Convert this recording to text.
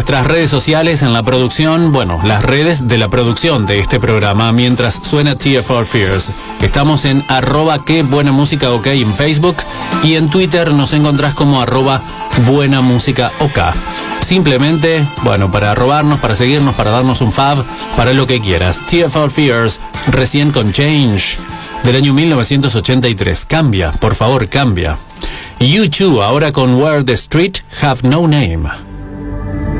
nuestras redes sociales, en la producción, bueno, las redes de la producción de este programa, mientras suena Tear for Fears. Estamos en @quebuenamúsicaok en Facebook, y en Twitter nos encontrás como @buenamúsicaok. Simplemente, bueno, para robarnos, para seguirnos, para darnos un fab, para lo que quieras. Tear for Fears, recién con Change, del año 1983. Cambia, por favor, cambia. U2 ahora con Where the Street Have No Name.